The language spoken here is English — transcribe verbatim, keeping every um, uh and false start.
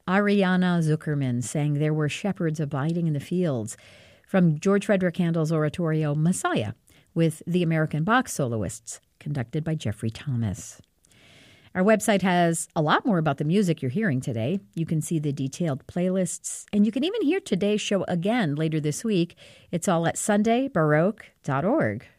Ariana Zuckerman sang There Were Shepherds Abiding in the Fields from George Frederick Handel's oratorio Messiah with the American Bach soloists, conducted by Jeffrey Thomas. Our website has a lot more about the music you're hearing today. You can see the detailed playlists, and you can even hear today's show again later this week. It's all at sunday baroque dot org.